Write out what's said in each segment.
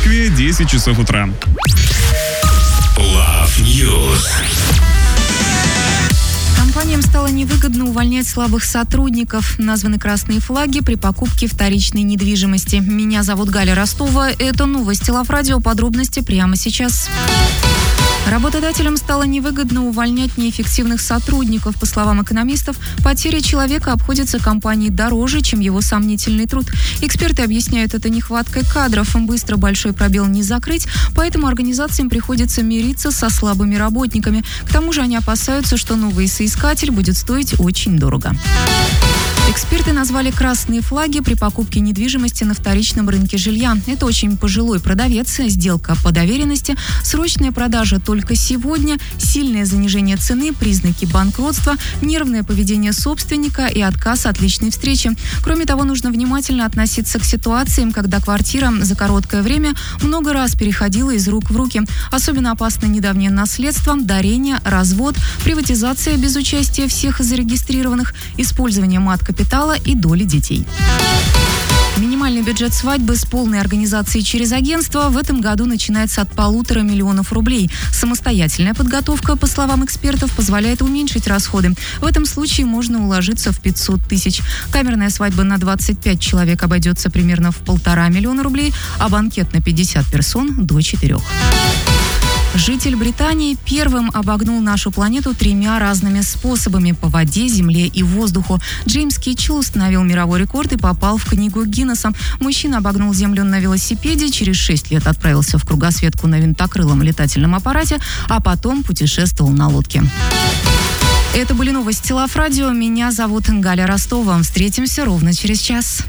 Москве 10 часов утра. Love News. Компаниям стало невыгодно увольнять слабых сотрудников. Названы красные флаги при покупке вторичной недвижимости. Меня зовут Галя Ростова. Это новости Love Radio. Подробности прямо сейчас. Работодателям стало невыгодно увольнять неэффективных сотрудников. По словам экономистов, потеря человека обходится компании дороже, чем его сомнительный труд. Эксперты объясняют это нехваткой кадров. Быстро большой пробел не закрыть, поэтому организациям приходится мириться со слабыми работниками. К тому же они опасаются, что новый соискатель будет стоить очень дорого. Эксперты назвали красные флаги при покупке недвижимости на вторичном рынке жилья. Это очень пожилой продавец, сделка по доверенности, срочная продажа только сегодня, сильное занижение цены, признаки банкротства, нервное поведение собственника и отказ от личной встречи. Кроме того, нужно внимательно относиться к ситуациям, когда квартира за короткое время много раз переходила из рук в руки. Особенно опасно недавнее наследство, дарение, развод, приватизация без участия всех зарегистрированных, использование мат-капитала и доли детей. Минимальный бюджет свадьбы с полной организацией через агентство в этом году начинается от 1,5 миллиона рублей. Самостоятельная подготовка, по словам экспертов, позволяет уменьшить расходы. В этом случае можно уложиться в 500 тысяч. Камерная свадьба на 25 человек обойдется примерно в 1,5 миллиона рублей, а банкет на 50 персон – до 4. Житель Британии первым обогнул нашу планету 3 разными способами – по воде, земле и воздуху. Джеймс Китчелл установил мировой рекорд и попал в книгу Гиннесса. Мужчина обогнул Землю на велосипеде, через 6 лет отправился в кругосветку на винтокрылом летательном аппарате, а потом путешествовал на лодке. Это были новости Love Radio. Меня зовут Галя Ростова. Встретимся ровно через час.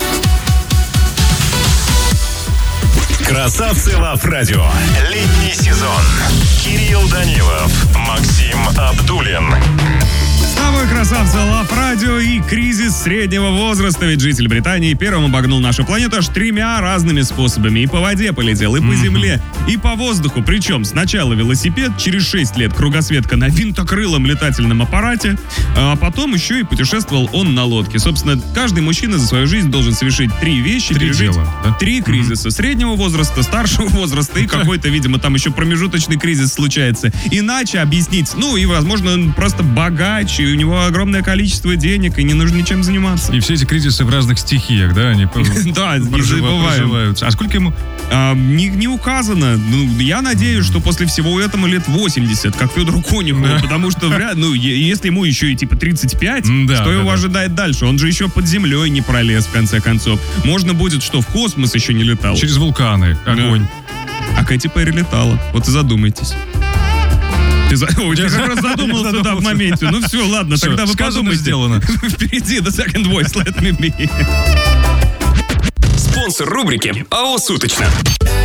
Красавцы Love Radio. Летний сезон. Кирилл Данилов, Максим Абдуллин. Снова красавцы Love Radio и кризис среднего возраста. Ведь житель Британии первым обогнул нашу планету аж 3 разными способами. И по воде полетел, и по земле, и по воздуху. Причем сначала велосипед, через 6 лет кругосветка на винтокрылом летательном аппарате, а потом еще и путешествовал он на лодке. Собственно, каждый мужчина за свою жизнь должен совершить 3 вещи. Пережить 3 кризиса. Среднего возраста, старшего возраста и какой-то, видимо, там еще промежуточный кризис случается. Иначе объяснить, и, возможно, он просто богач, и у него огромное количество денег, и не нужно ничем заниматься. И все эти кризисы в разных стихиях, да? Они да, не забываем. А сколько ему? Не указано. Я надеюсь, что после всего этого лет 80, как Федору Конюхову, потому что если ему еще и 35, что его ожидает дальше? Он же еще под землей не пролез, в конце концов. Можно будет, что в космос еще не летал. Через вулканы, огонь. А Кэти Перри летала. Вот и задумайтесь. Ты как раз задумался, в моменте. Ну все, ладно, все, тогда вы подумайте. Сделано. Впереди The Second Voice, Let Me Be. Спонсор рубрики АО «Суточно».